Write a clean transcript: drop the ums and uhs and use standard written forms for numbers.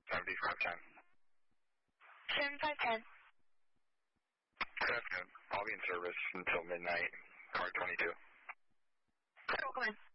7510. 7510. Good afternoon. I'll be in service until midnight. Car 22. Go ahead.